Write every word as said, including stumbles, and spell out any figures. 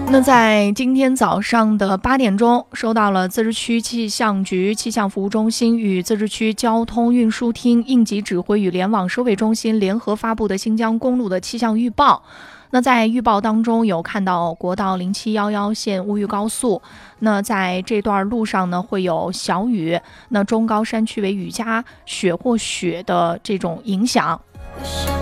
那在今天早上的八点钟，收到了自治区气象局气象服务中心与自治区交通运输厅应急指挥与联网收费中心联合发布的新疆公路的气象预报。那在预报当中有看到国道零七一一线乌豫高速，那在这段路上呢会有小雨，那中高山区为雨夹雪或雪的这种影响。